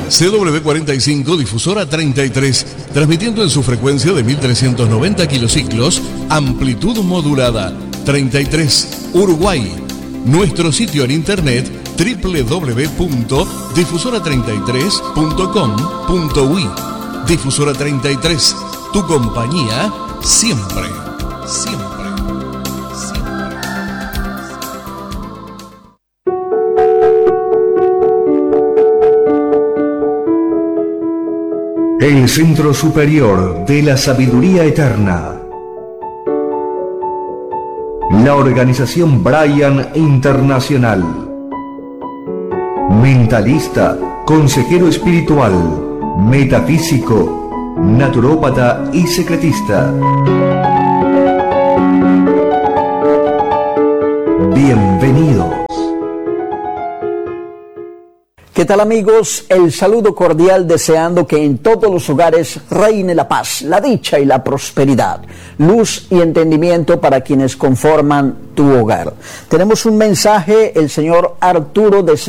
CW45 Difusora 33, transmitiendo en su frecuencia de 1390 kilociclos, amplitud modulada 33, Uruguay. Nuestro sitio en internet www.difusora33.com.uy. Difusora 33, tu compañía siempre, siempre. El Centro Superior de la Sabiduría Eterna. La organización Brian Internacional. Mentalista, consejero espiritual, metafísico, naturópata y secretista. Bienvenidos. ¿Qué tal, amigos? El saludo cordial, deseando que en todos los hogares reine la paz, la dicha y la prosperidad, luz y entendimiento para quienes conforman tu hogar. Tenemos un mensaje, el señor Arturo, de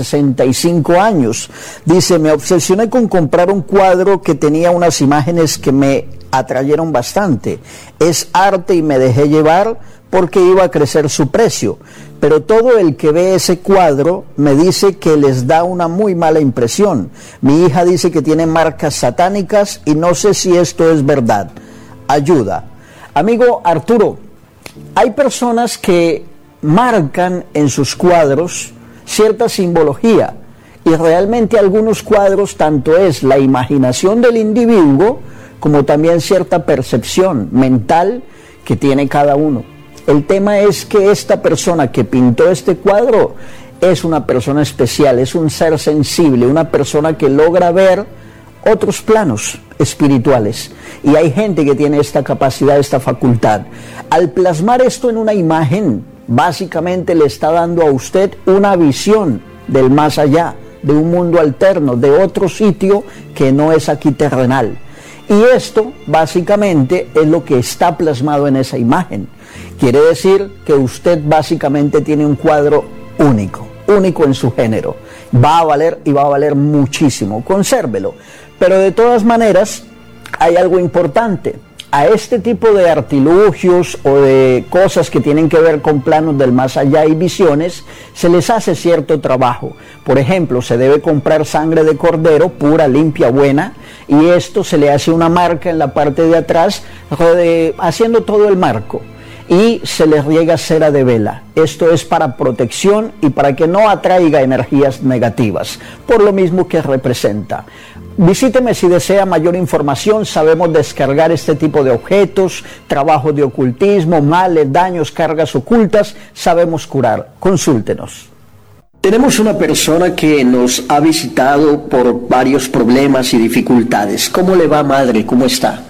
65 años. Dice: me obsesioné con comprar un cuadro que tenía unas imágenes que me atrayeron bastante. Es arte y me dejé llevar porque iba a crecer su precio. Pero todo el que ve ese cuadro me dice que les da una muy mala impresión. Mi hija dice que tiene marcas satánicas y no sé si esto es verdad. Ayuda. Amigo Arturo, hay personas que marcan en sus cuadros cierta simbología, y realmente algunos cuadros tanto es la imaginación del individuo como también cierta percepción mental que tiene cada uno. El tema es que esta persona que pintó este cuadro es una persona especial, es un ser sensible, una persona que logra ver otros planos espirituales. Y hay gente que tiene esta capacidad, esta facultad. Al plasmar esto en una imagen, básicamente le está dando a usted una visión del más allá, de un mundo alterno, de otro sitio que no es aquí terrenal. Y esto básicamente es lo que está plasmado en esa imagen. Quiere decir que usted básicamente tiene un cuadro único en su género. Va a valer y va a valer muchísimo. Consérvelo. Pero de todas maneras, hay algo importante. A este tipo de artilugios o de cosas que tienen que ver con planos del más allá y visiones, se les hace cierto trabajo. Por ejemplo, se debe comprar sangre de cordero, pura, limpia, buena, y esto se le hace una marca en la parte de atrás, haciendo todo el marco. Y se le riega cera de vela. Esto es para protección y para que no atraiga energías negativas, por lo mismo que representa. Visíteme si desea mayor información. Sabemos descargar este tipo de objetos, trabajo de ocultismo, males, daños, cargas ocultas. Sabemos curar. Consúltenos. Tenemos una persona que nos ha visitado por varios problemas y dificultades. ¿Cómo le va, madre? ¿Cómo está?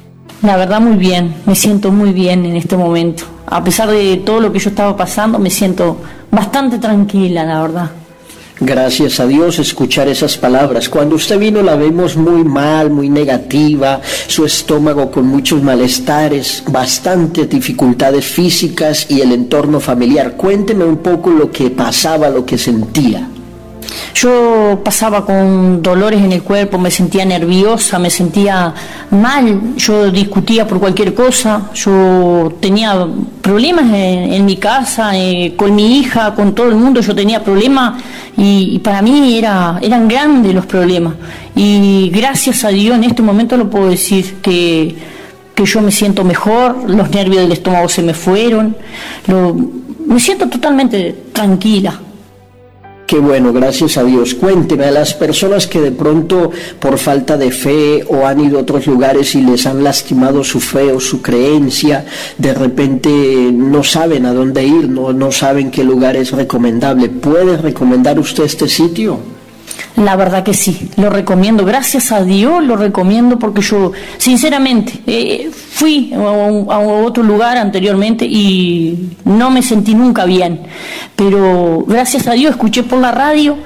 La verdad, muy bien, me siento muy bien en este momento. A pesar de todo lo que yo estaba pasando, me siento bastante tranquila, la verdad. Gracias a Dios escuchar esas palabras. Cuando usted vino la vemos muy mal, muy negativa, su estómago con muchos malestares, bastantes dificultades físicas y el entorno familiar. Cuénteme un poco lo que pasaba, lo que sentía. Yo pasaba con dolores en el cuerpo, me sentía nerviosa, me sentía mal, yo discutía por cualquier cosa, yo tenía problemas en mi casa, con mi hija, con todo el mundo, yo tenía problemas y para mí eran grandes los problemas. Y gracias a Dios en este momento lo puedo decir que yo me siento mejor, los nervios del estómago se me fueron, me siento totalmente tranquila. Qué bueno, gracias a Dios. Cuénteme, a las personas que de pronto por falta de fe o han ido a otros lugares y les han lastimado su fe o su creencia, de repente no saben a dónde ir, no saben qué lugar es recomendable. ¿Puede recomendar usted este sitio? La verdad que sí, lo recomiendo, gracias a Dios lo recomiendo, porque yo sinceramente fui a otro lugar anteriormente y no me sentí nunca bien, pero gracias a Dios escuché por la radio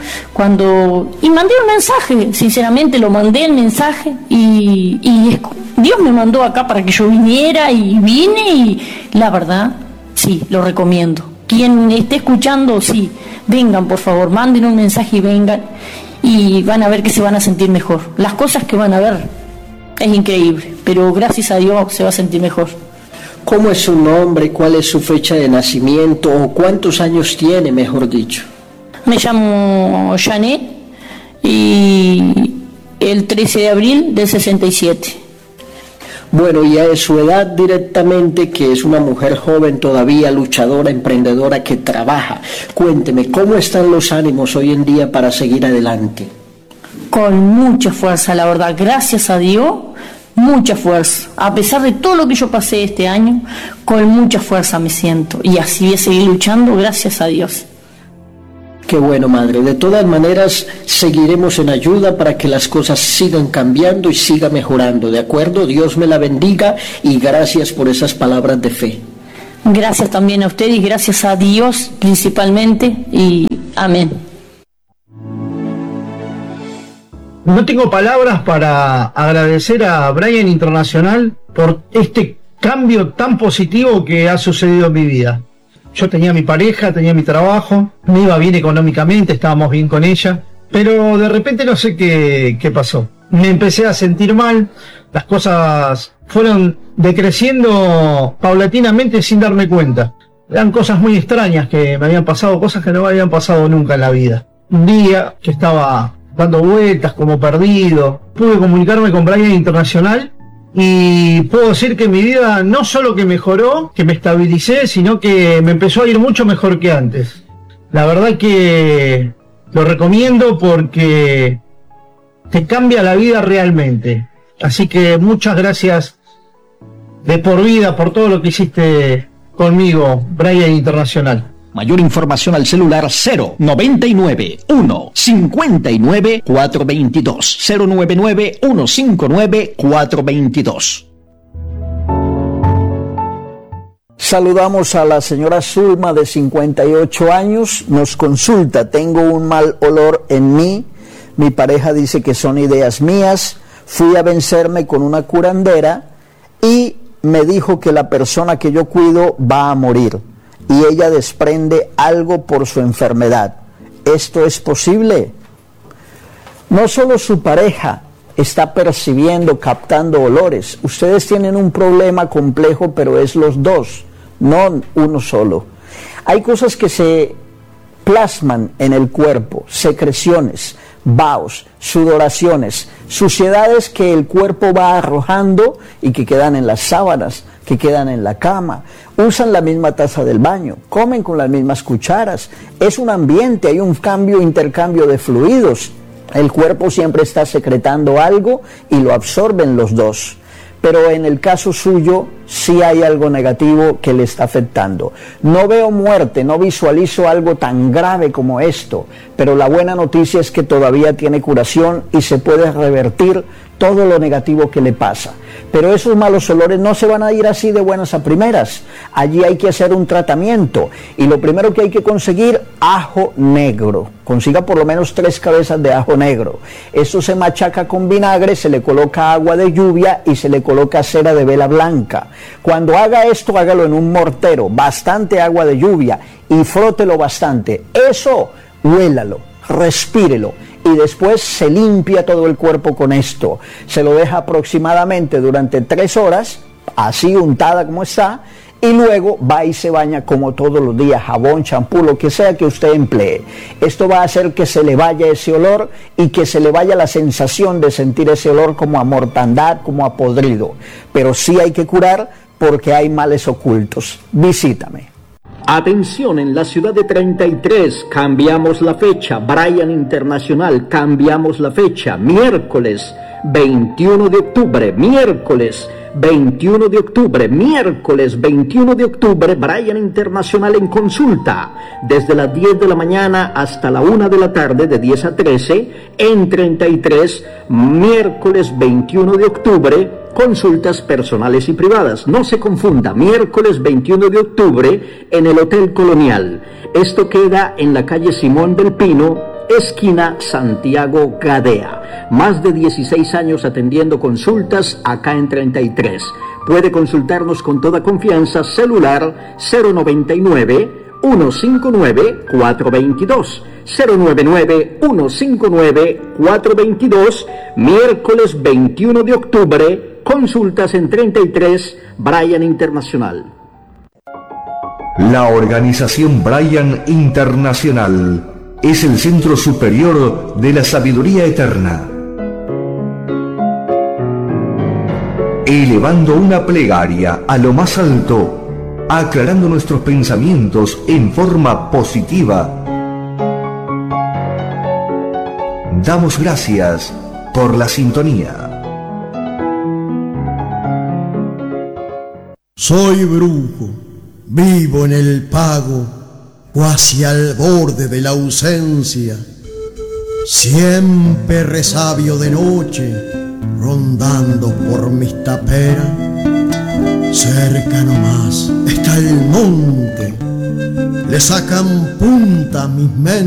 y mandé un mensaje, sinceramente lo mandé el mensaje y Dios me mandó acá para que yo viniera y vine y la verdad sí, lo recomiendo. Quien esté escuchando, sí, vengan por favor, manden un mensaje y vengan. y van a ver que se van a sentir mejor. Las cosas que van a ver es increíble, pero gracias a Dios se va a sentir mejor. ¿Cómo es su nombre? ¿Cuál es su fecha de nacimiento? ¿O cuántos años tiene, mejor dicho? Me llamo Janet y el 13 de abril del 67. Bueno, y a su edad directamente, que es una mujer joven todavía, luchadora, emprendedora, que trabaja, cuénteme, ¿cómo están los ánimos hoy en día para seguir adelante? Con mucha fuerza, la verdad, gracias a Dios, mucha fuerza. A pesar de todo lo que yo pasé este año, con mucha fuerza me siento. Y así voy a seguir luchando, gracias a Dios. Qué bueno, madre. De todas maneras, seguiremos en ayuda para que las cosas sigan cambiando y siga mejorando, ¿de acuerdo? Dios me la bendiga y gracias por esas palabras de fe. Gracias también a usted y gracias a Dios principalmente y amén. No tengo palabras para agradecer a Brian Internacional por este cambio tan positivo que ha sucedido en mi vida. Yo tenía mi pareja, tenía mi trabajo, me iba bien económicamente, estábamos bien con ella, pero de repente no sé qué pasó. Me empecé a sentir mal, las cosas fueron decreciendo paulatinamente sin darme cuenta. Eran cosas muy extrañas que me habían pasado, cosas que no me habían pasado nunca en la vida. Un día que estaba dando vueltas como perdido, pude comunicarme con Brian Internacional y puedo decir que mi vida no solo que mejoró, que me estabilicé, sino que me empezó a ir mucho mejor que antes. La verdad que lo recomiendo porque te cambia la vida realmente. Así que muchas gracias de por vida por todo lo que hiciste conmigo, Brian Internacional. Mayor información al celular 099 159 422 099 159 422. Saludamos a la señora Zulma, de 58 años, nos consulta: tengo un mal olor en mí, mi pareja dice que son ideas mías, fui a vencerme con una curandera y me dijo que la persona que yo cuido va a morir y ella desprende algo por su enfermedad. ¿Esto es posible? No solo su pareja está percibiendo, captando olores. Ustedes tienen un problema complejo, pero es los dos, no uno solo. Hay cosas que se plasman en el cuerpo, secreciones, vaos, sudoraciones, suciedades que el cuerpo va arrojando y que quedan en las sábanas, que quedan en la cama. Usan la misma taza del baño, comen con las mismas cucharas. Es un ambiente, hay un intercambio de fluidos. El cuerpo siempre está secretando algo y lo absorben los dos. Pero en el caso suyo sí hay algo negativo que le está afectando. No veo muerte, no visualizo algo tan grave como esto, pero la buena noticia es que todavía tiene curación y se puede revertir todo lo negativo que le pasa. Pero esos malos olores no se van a ir así de buenas a primeras. Allí hay que hacer un tratamiento y lo primero que hay que conseguir, ajo negro. Consiga por lo menos 3 cabezas de ajo negro. Esto se machaca con vinagre, se le coloca agua de lluvia y se le coloca cera de vela blanca. Cuando haga esto, hágalo en un mortero, bastante agua de lluvia y frótelo bastante. Eso, huélalo, respírelo. Y después se limpia todo el cuerpo con esto. Se lo deja aproximadamente durante 3 horas, así untada como está, y luego va y se baña como todos los días, jabón, champú, lo que sea que usted emplee. Esto va a hacer que se le vaya ese olor y que se le vaya la sensación de sentir ese olor como a mortandad, como a podrido. Pero sí hay que curar porque hay males ocultos. Visítame. Atención, en la ciudad de 33, cambiamos la fecha. Brian Internacional, cambiamos la fecha. Miércoles 21 de octubre, miércoles 21 de octubre, miércoles 21 de octubre, Brian Internacional en consulta, desde las 10 de la mañana hasta la 1 de la tarde, de 10 a 13, en 33, miércoles 21 de octubre, consultas personales y privadas. No se confunda, miércoles 21 de octubre en el Hotel Colonial. Esto queda en la calle Simón del Pino, esquina Santiago Gadea. Más de 16 años atendiendo consultas acá en 33. Puede consultarnos con toda confianza, celular 099 159 422. 099-159-422, miércoles 21 de octubre, consultas en 33, Bryan Internacional. La organización Bryan Internacional es el centro superior de la sabiduría eterna, elevando una plegaria a lo más alto, aclarando nuestros pensamientos en forma positiva. Damos gracias por la sintonía. Soy brujo, vivo en el pago, cuasi al borde de la ausencia, siempre resabio de noche, rondando por mis taperas. Cerca nomás está el monte, le sacan punta a mis mentes.